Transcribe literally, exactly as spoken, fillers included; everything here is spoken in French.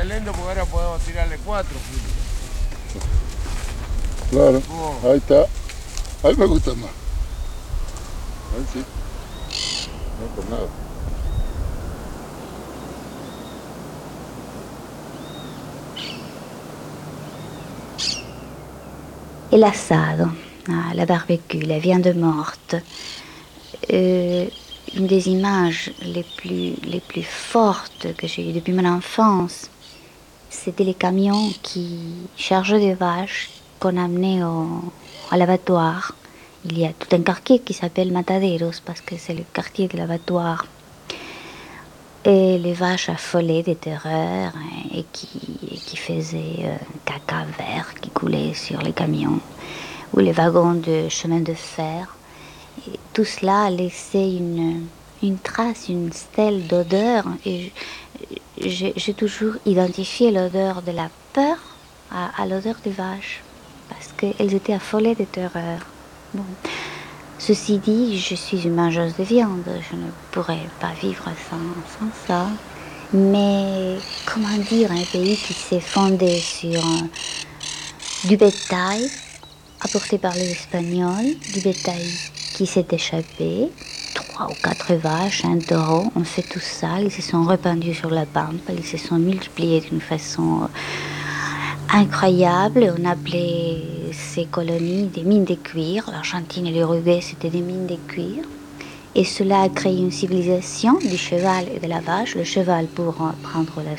tirarle lento porque ahora podemos tirarle cuatro. Claro, Oh. ahí está. Ahí me gusta más. Ahí sí. No por nada. El asado, ah, la barbecue, la viande morte. Euh, une des images les plus, les plus fortes que j'ai eues depuis mon enfance, c'était les camions qui chargeaient des vaches qu'on amenait au, à l'abattoir. Il y a tout un quartier qui s'appelle Mataderos parce que c'est le quartier de l'abattoir. Et les vaches affolaient de terreur et qui, et qui faisaient un caca vert qui coulait sur les camions ou les wagons de chemin de fer. Et tout cela laissait une, une trace, une stèle d'odeur. Et j'ai, j'ai toujours identifié l'odeur de la peur à, à l'odeur des vaches parce qu'elles étaient affolées de terreur. Bon. Ceci dit, je suis une mangeuse de viande, je ne pourrais pas vivre sans, sans ça. Mais comment dire, un pays qui s'est fondé sur euh, du bétail apporté par les Espagnols, du bétail qui s'est échappé, trois ou quatre vaches, un taureau, on sait tout ça, ils se sont répandus sur la pampa, ils se sont multipliés d'une façon incroyable. On appelait ces colonies des mines de cuir. L'Argentine et l'Uruguay, c'était des mines de cuir. Et cela a créé une civilisation du cheval et de la vache. Le cheval pour prendre la